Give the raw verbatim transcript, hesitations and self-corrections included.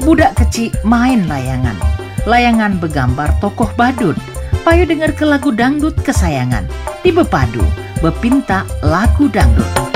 Budak kecil main layangan. Layangan begambar tokoh badut. Payu dengar ke lagu dangdut kesayangan. Di bepadu, bepinta lagu dangdut.